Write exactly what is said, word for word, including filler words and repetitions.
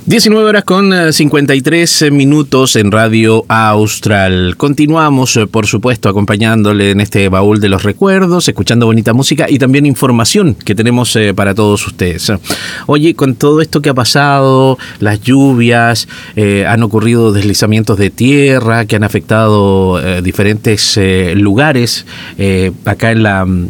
diecinueve horas con cincuenta y tres minutos en Radio Austral. Continuamos, por supuesto, acompañándole en este baúl de los recuerdos, escuchando bonita música y también información que tenemos eh, para todos ustedes. Oye, con todo esto que ha pasado, las lluvias, eh, han ocurrido deslizamientos de tierra que han afectado eh, diferentes eh, lugares eh, acá en la,